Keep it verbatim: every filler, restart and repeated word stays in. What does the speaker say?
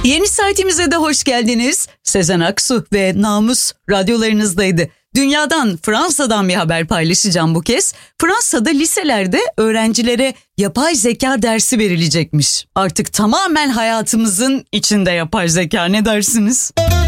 Yeni saatimize de hoş geldiniz. Sezen Aksu ve Namus radyolarınızdaydı. Dünyadan, Fransa'dan bir haber paylaşacağım bu kez. Fransa'da liselerde öğrencilere yapay zeka dersi verilecekmiş. Artık tamamen hayatımızın içinde yapay zeka, ne dersiniz?